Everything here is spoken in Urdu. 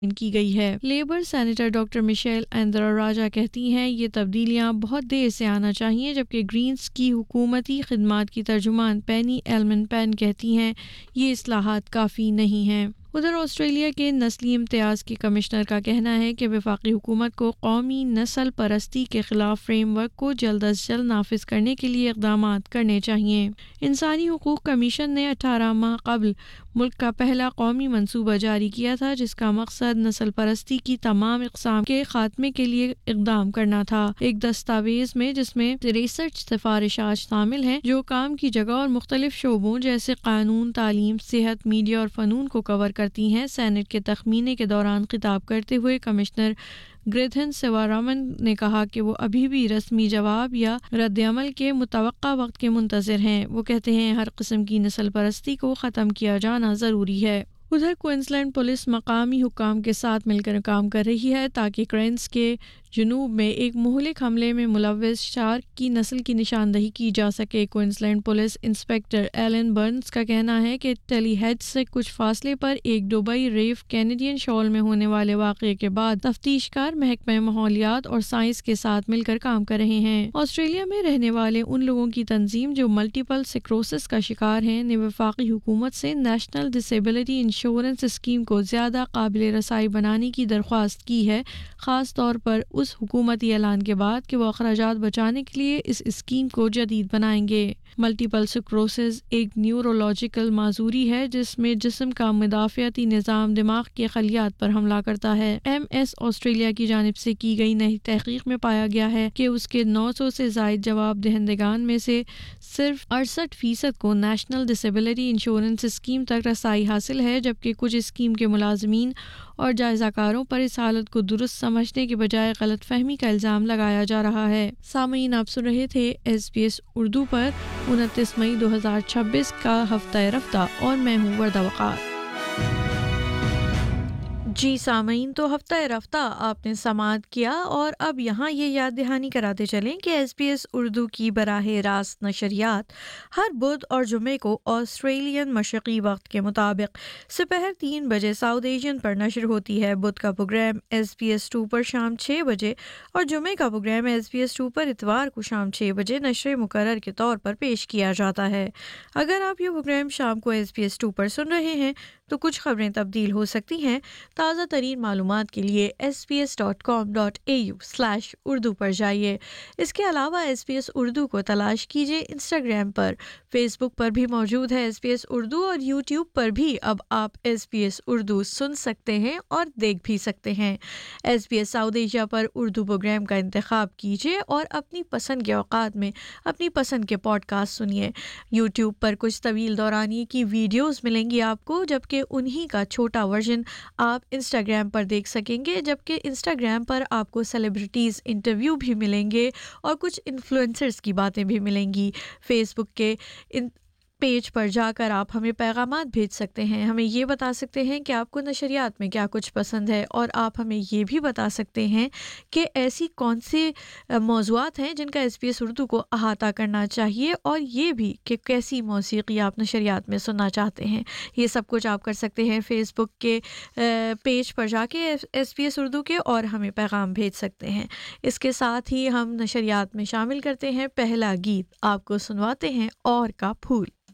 کی گئی ہے۔ لیبر سینیٹر ڈاکٹر مشیل اندراراجا کہتی ہیں یہ تبدیلیاں بہت دیر سے آنا چاہیے، جبکہ گرینز کی حکومتی خدمات کی ترجمان پینی ایلمن پین کہتی ہیں یہ اصلاحات کافی نہیں ہیں۔ ادھر آسٹریلیا کے نسلی امتیاز کے کمشنر کا کہنا ہے کہ وفاقی حکومت کو قومی نسل پرستی کے خلاف فریم ورک کو جلد از جلد نافذ کرنے کے لیے اقدامات کرنے چاہیے۔ انسانی حقوق کمیشن نے 18 ماہ قبل ملک کا پہلا قومی منصوبہ جاری کیا تھا، جس کا مقصد نسل پرستی کی تمام اقسام کے خاتمے کے لیے اقدام کرنا تھا۔ ایک دستاویز میں جس میں 63 سفارشات شامل ہیں جو کام کی جگہ اور مختلف شعبوں جیسے قانون، تعلیم، صحت، میڈیا اور فنون کو کور کرتی ہیں، سینٹ کے تخمینے کے دوران خطاب کرتے ہوئے کمشنر گریتھن سیوارامن نے کہا کہ وہ ابھی بھی رسمی جواب یا رد عمل کے متوقع وقت کے منتظر ہیں۔ وہ کہتے ہیں ہر قسم کی نسل پرستی کو ختم کیا جانا ضروری ہے۔ ادھر کوئنزلینڈ پولیس مقامی حکام کے ساتھ مل کر کام کر رہی ہے تاکہ کرینز کے جنوب میں ایک مہلک حملے میں ملوث شارک کی نسل کی نشاندہی کی جا سکے۔ Queensland police inspector Alan burns کا کہنا ہے کہ ٹیلی ہیڈ سے کچھ فاصلے پر ایک دبئی ریف کینیڈین شال میں ہونے والے واقعے کے بعد تفتیش کار محکمہ ماحولیات اور سائنس کے ساتھ مل کر کام کر رہے ہیں۔ آسٹریلیا میں رہنے والے ان لوگوں کی تنظیم جو ملٹیپل سکروسس کا شکار ہیں نے وفاقی حکومت سے نیشنل ڈسیبلٹی انشورنس اسکیم کو زیادہ قابل رسائی بنانے کی درخواست کی ہے، خاص طور پر اس حکومتی اعلان کے بعد کہ وہ اخراجات بچانے کے لیے اس اسکیم کو جدید بنائیں گے۔ ملٹیپل سکروسس ایک نیورولوجیکل معذوری ہے جس میں جسم کا مدافعتی نظام دماغ کے خلیات پر حملہ کرتا ہے۔ ایم ایس آسٹریلیا کی جانب سے کی گئی نئی تحقیق میں پایا گیا ہے کہ اس کے 900 سے زائد جواب دہندگان میں سے صرف 68% کو نیشنل ڈسیبلٹی انشورنس اسکیم تک رسائی حاصل ہے، جبکہ کچھ اسکیم کے ملازمین اور جائزہ کاروں پر اس حالت کو درست سمجھنے کے بجائے غلط فہمی کا الزام لگایا جا رہا ہے۔ سامعین، آپ سن رہے تھے ایس بی ایس اردو پر 29 مئی 2026 کا ہفتہ رفتہ، اور میں ہوں وردہ وقار۔ جی سامعین، تو ہفتہ رفتہ آپ نے سماعت کیا، اور اب یہاں یہ یاد دہانی کراتے چلیں کہ ایس بی ایس اردو کی براہ راست نشریات ہر بدھ اور جمعے کو آسٹریلین مشرقی وقت کے مطابق سپہر 3 بجے ساؤتھ ایشین پر نشر ہوتی ہے۔ بدھ کا پروگرام ایس بی ایس 2 پر شام 6 بجے اور جمعے کا پروگرام ایس بی ایس 2 پر اتوار کو شام 6 بجے نشر مقرر کے طور پر پیش کیا جاتا ہے۔ اگر آپ یہ پروگرام شام کو ایس بی ایس 2 پر سن رہے ہیں تو کچھ خبریں تبدیل ہو سکتی ہیں۔ تازہ ترین معلومات کے لیے sbs.com.au/urdu پر جائیے۔ اس کے علاوہ ایس بی ایس اردو کو تلاش کیجیے، انسٹاگرام پر، فیس بک پر بھی موجود ہے ایس بی ایس اردو، اور یوٹیوب پر بھی اب آپ ایس بی ایس اردو سن سکتے ہیں اور دیکھ بھی سکتے ہیں۔ S B S south Asia پر اردو پروگرام کا انتخاب کیجیے اور اپنی پسند کے اوقات میں اپنی پسند کے پوڈ کاسٹ سنیے۔ یوٹیوب پر کچھ طویل دورانیے کی ویڈیوز ملیں گی آپ کو، جبکہ انہی کا چھوٹا ورژن آپ انسٹاگرام پر دیکھ سکیں گے، جبکہ انسٹاگرام پر آپ کو سیلیبریٹیز انٹرویو بھی ملیں گے اور کچھ انفلوئنسرز کی باتیں بھی ملیں گی۔ فیس بک کے پیج پر جا کر آپ ہمیں پیغامات بھیج سکتے ہیں، ہمیں یہ بتا سکتے ہیں کہ آپ کو نشریات میں کیا کچھ پسند ہے، اور آپ ہمیں یہ بھی بتا سکتے ہیں کہ ایسی کون سے موضوعات ہیں جن کا ایس بی ایس اردو کو احاطہ کرنا چاہیے، اور یہ بھی کہ کیسی موسیقی آپ نشریات میں سننا چاہتے ہیں۔ یہ سب کچھ آپ کر سکتے ہیں فیس بک کے پیج پر جا کے ایس بی ایس اردو کے، اور ہمیں پیغام بھیج سکتے ہیں۔ اس کے ساتھ ہی ہم نشریات میں شامل کرتے ہیں پہلا گیت، آپ کو سنواتے ہیں اور کا پھول۔